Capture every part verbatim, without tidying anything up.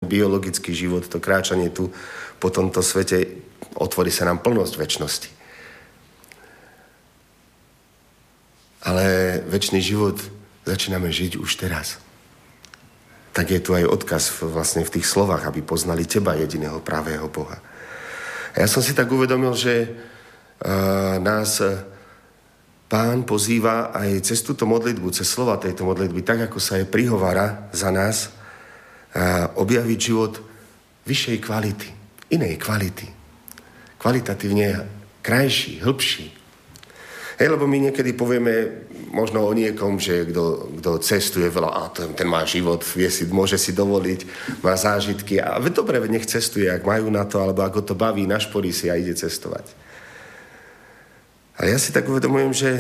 biologický život, to kráčanie tu po tomto svete, otvorí sa nám plnosť večnosti. Ale večný život začíname žiť už teraz. Tak je tu aj odkaz vlastne v tých slovách, aby poznali teba, jediného pravého Boha. A ja som si tak uvedomil, že uh, nás uh, Pán pozýva aj cez túto modlitbu, cez slova tejto modlitby, tak ako sa jej prihovára za nás, uh, objaviť život vyššej kvality, inej kvality. Kvalitatívne krajší, hĺbší. Hej, lebo my niekedy povieme možno o niekom, že kto, kto cestuje veľa, a ten, ten má život, vie si, môže si dovoliť, má zážitky. A dobre, nech cestuje, ak majú na to, alebo ako to baví, našporí si a ide cestovať. Ale ja si tak uvedomujem, že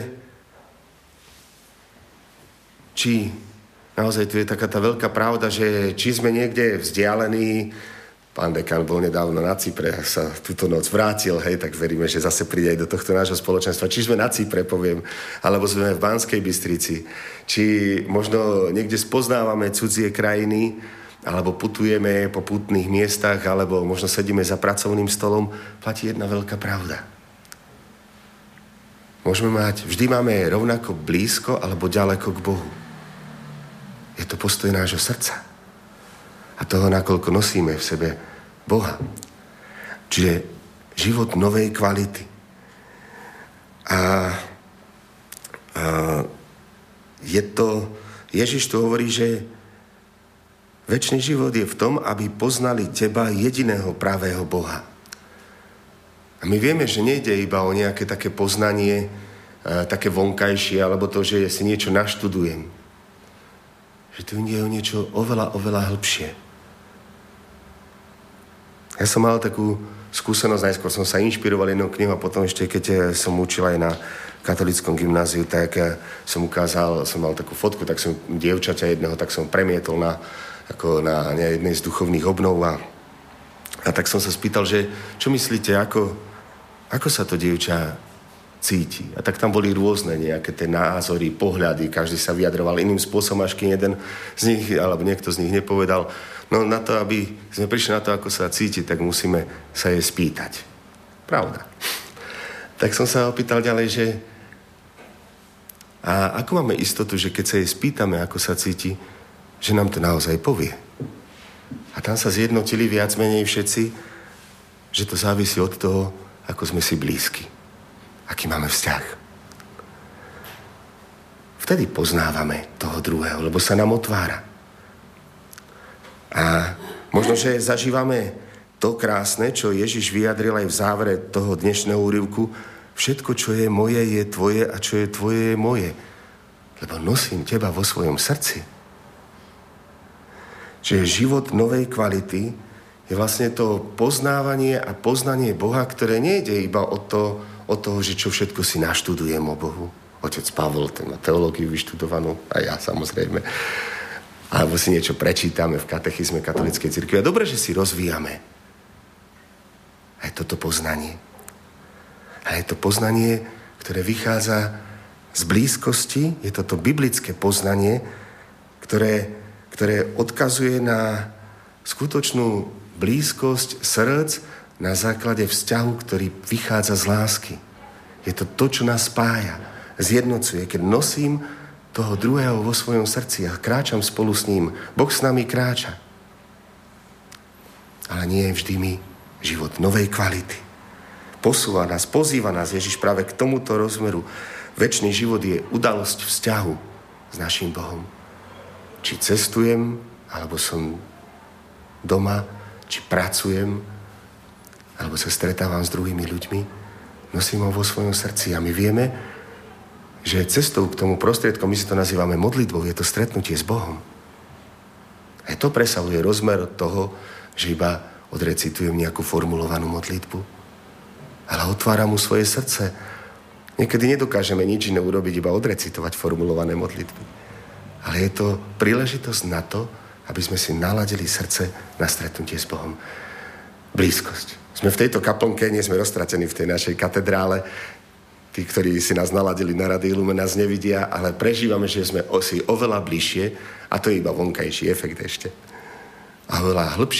či naozaj tu je taká tá veľká pravda, že či sme niekde vzdialení. Pán dekan bol nedávno na Cypre, sa túto noc vrátil, hej, tak veríme, že zase príde aj do tohto nášho spoločenstva. Či sme na Cypre, poviem, alebo sme v Banskej Bystrici, či možno niekde spoznávame cudzie krajiny, alebo putujeme po pútnych miestach, alebo možno sedíme za pracovným stolom, platí jedna veľká pravda. Môžeme mať, vždy máme rovnako blízko alebo ďaleko k Bohu. Je to postoj nášho srdca. A toho, nakoľko nosíme v sebe Boha. Čiže život novej kvality. A, a je to, Ježiš tu hovorí, že večný život je v tom, aby poznali teba, jediného pravého Boha. A my vieme, že nejde iba o nejaké také poznanie, také vonkajšie, alebo to, že si niečo naštudujem. Že tu ide o niečo oveľa, oveľa hĺbšie. Ja som mal takú skúsenosť, najskôr som sa inšpiroval jednou knihou a potom ešte, keď som učil aj na katolickom gymnáziu, tak som ukázal, som mal takú fotku, tak som dievčaťa jedného, tak som premietol na, ako na jednej z duchovných obnov a, a tak som sa spýtal, že čo myslíte, ako, ako sa to dievča cíti? A tak tam boli rôzne nejaké tie názory, pohľady, každý sa vyjadroval iným spôsobom, až kým jeden z nich, alebo niekto z nich nepovedal, no na to, aby sme prišli na to, ako sa cíti, tak musíme sa jej spýtať. Pravda. Tak som sa opýtal ďalej, že a ako máme istotu, že keď sa jej spýtame, ako sa cíti, že nám to naozaj povie. A tam sa zjednotili viac menej všetci, že to závisí od toho, ako sme si blízki. Aký máme vzťah. Vtedy poznávame toho druhého, lebo sa nám otvára. A možno, že zažívame to krásne, čo Ježiš vyjadril aj v závere toho dnešného úryvku. Všetko, čo je moje, je tvoje a čo je tvoje, je moje. Lebo nosím teba vo svojom srdci. Čiže život novej kvality je vlastne to poznávanie a poznanie Boha, ktoré nejde iba o to, od toho, že čo všetko si naštudujem o Bohu. Otec Pavol, ten má teológiu vyštudovanú, a ja samozrejme. Alebo si niečo prečítame v katechizme katolíckej cirkvi. A dobre, že si rozvíjame aj toto poznanie. A je to poznanie, ktoré vychádza z blízkosti, je toto biblické poznanie, ktoré, ktoré odkazuje na skutočnú blízkosť srdc, na základe vzťahu, ktorý vychádza z lásky. Je to to, čo nás spája, zjednocuje. Keď nosím toho druhého vo svojom srdci a kráčam spolu s ním, Boh s nami kráča. Ale nie je vždy mi život novej kvality. Posúva nás, pozýva nás Ježiš práve k tomuto rozmeru. Večný život je udalosť vzťahu s naším Bohom. Či cestujem, alebo som doma, či pracujem, alebo sa stretávam s druhými ľuďmi, nosím ho vo svojom srdci. A my vieme, že cestou k tomu prostriedkom, my si to nazývame modlitbou, je to stretnutie s Bohom. A to presahuje rozmer od toho, že iba odrecitujem nejakú formulovanú modlitbu, ale otváram mu svoje srdce. Niekedy nedokážeme nič iné urobiť, iba odrecitovať formulované modlitby. Ale je to príležitosť na to, aby sme si naladili srdce na stretnutie s Bohom. Blízkosť. Sme v tejto kaplnke, nie sme roztratení v tej našej katedrále. Tí, ktorí si nás naladili na Rádiu Lumen, nás nevidia, ale prežívame, že sme si oveľa bližšie, a to je iba vonkajší efekt ešte. A oveľa hlbšie